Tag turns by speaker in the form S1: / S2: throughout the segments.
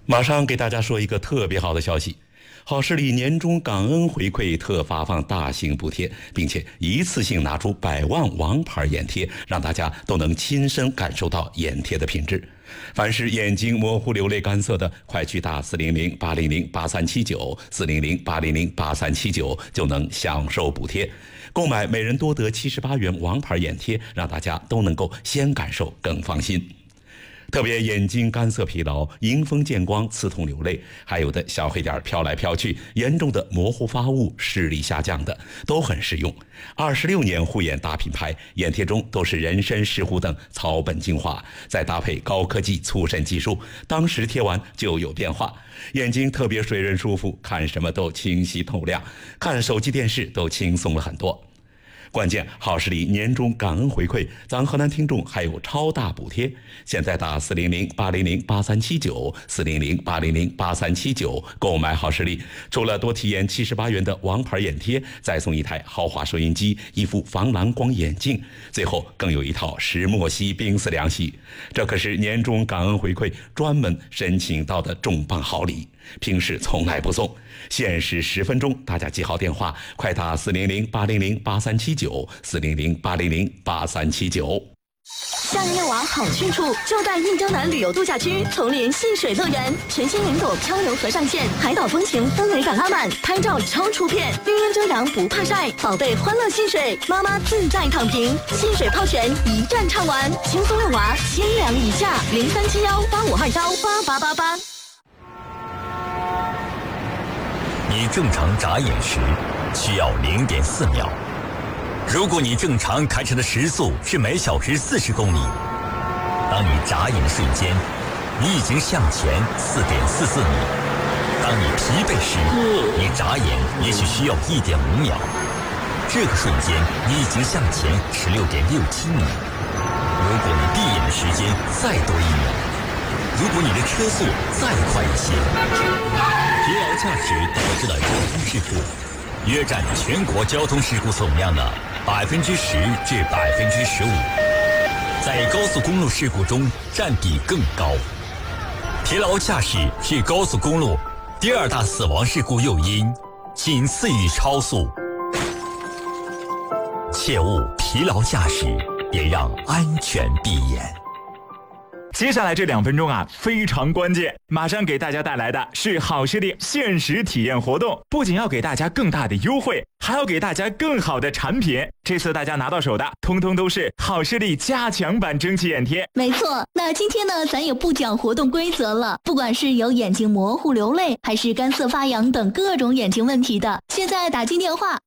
S1: 马上给大家说一个特别好的消息，好视力年终感恩回馈特发放大型补贴，并且一次性拿出100万王牌眼贴，让大家都能亲身感受到眼贴的品质。凡是眼睛模糊、流泪、干涩的，快去打400-800-8379，400-800-8379就能享受补贴。购买每人多得78元王牌眼贴，让大家都能够先感受更放心。特别眼睛干涩疲劳、迎风见光、刺痛流泪，还有的小黑点飘来飘去，严重的模糊发物、视力下降的，都很实用。26年护眼大品牌，眼贴中都是人参、石斛等草本精华，再搭配高科技促渗技术，当时贴完就有变化，眼睛特别水润舒服，看什么都清晰透亮，看手机电视都轻松了很多。关键好视力年终感恩回馈，咱河南听众还有超大补贴。现在打400-800-8379，400-800-8379购买好视力，除了多体验78元的王牌眼贴，再送一台豪华收音机、一副防蓝光眼镜，最后更有一套石墨烯冰丝凉席。这可是年终感恩回馈专门申请到的重磅好礼，平时从来不送，限时10分钟，大家记好电话，快打400-800-8379，400-800-8379。
S2: 夏日夜晚好去处就在印洲南旅游度假区丛林戏水乐园，全新云朵漂流河上线，海岛风情氛围感拉满，拍照超出片，绿荫遮阳不怕晒，宝贝欢乐戏水，妈妈自在躺平，戏水泡泉一站唱完，轻松遛娃，千两以下，037185218888。
S3: 你正常眨眼时需要0.4秒。如果你正常开车的时速是每小时40公里，当你眨眼的瞬间，你已经向前4.44米。当你疲惫时，你眨眼也许需要1.5秒。这个瞬间，你已经向前16.67米。如果你闭眼的时间再多1秒，如果你的车速再快一些，疲劳驾驶导致的交通事故，约占全国交通事故总量的10%至15%，在高速公路事故中占比更高。疲劳驾驶是高速公路第2大死亡事故诱因，仅次于超速。切勿疲劳驾驶，别让安全闭眼。
S4: 接下来这2分钟非常关键，马上给大家带来的是好视力限时体验活动，不仅要给大家更大的优惠，还要给大家更好的产品。这次大家拿到手的通通都是好视力加强版蒸汽眼贴。
S2: 没错，那今天呢，咱也不讲活动规则了，不管是有眼睛模糊流泪，还是干涩发痒等各种眼睛问题的，现在打进电话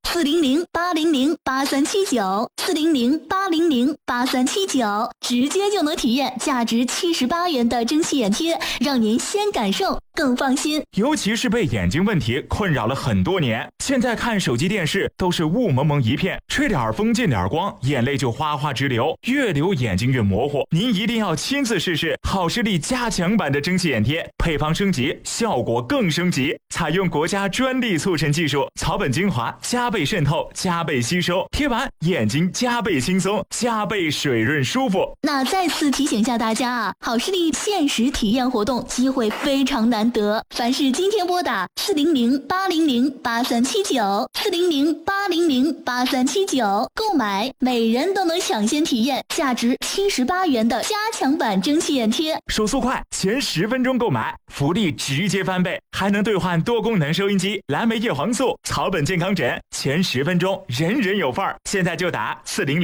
S2: 400-800-8379，400-800-8379，直接就能体验价值78元的蒸汽眼贴，让您先感受更放心。
S4: 尤其是被眼睛问题困扰了很多年，现在看手机电视都是雾蒙蒙一片，吹点风进点光，眼泪就哗哗直流，越流眼睛越模糊。您一定要亲自试试好视力加强版的蒸汽眼贴，配方升级，效果更升级，采用国家专利促渗技术，草本精华加倍渗透，加倍吸收，贴完眼睛加倍轻松，加倍水润舒服。
S2: 那再次提醒下大家好视力限时体验活动机会非常难得，凡是今天拨打400-800-8379，400-800-8379购买，每人都能抢先体验价值78元的加强版蒸汽眼贴。
S4: 手速快，前10分钟购买，福利直接翻倍，还能兑换多功能收音机、蓝莓叶黄素、草本健康枕，前10分钟人人有份儿。现在就打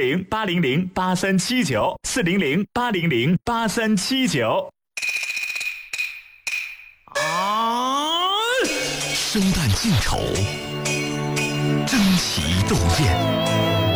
S4: 400-800-8379，400-800-8379。
S3: 生旦净丑，争奇斗艳，